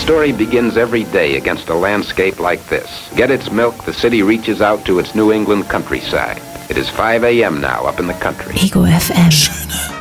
story begins every day against a landscape like this. Get its milk, the city reaches out to its New England countryside. It is 5 a.m. now up in the country. Ego FM. Schöne